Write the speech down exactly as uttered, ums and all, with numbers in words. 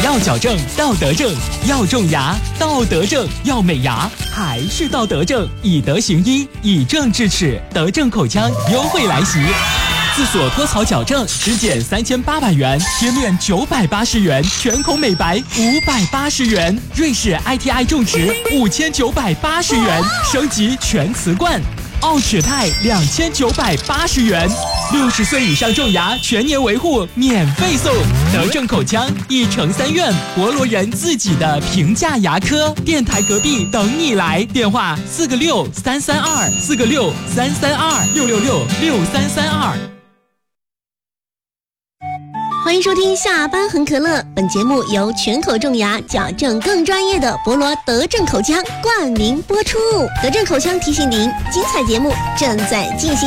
要矫正到德正，要种牙到德正，要美牙还是到德正，以德行医，以正治齿，德正口腔优惠来袭。自锁脱槽矫正只减三千八百元，贴面九百八十元，全口美白五百八十元，瑞士 I T I 种植五千九百八十元，升级全瓷冠。奥齿泰两千九百八十元，六十岁以上种牙全年维护免费送。德正口腔一城三院，博罗人自己的平价牙科，电台隔壁等你来，电话四个六三三二四个六三三二六六六六三三二。 欢迎收听下班很可乐，本节目由全口种牙矫正更专业的博罗德正口腔冠名播出。德正口腔提醒您，精彩节目正在进行。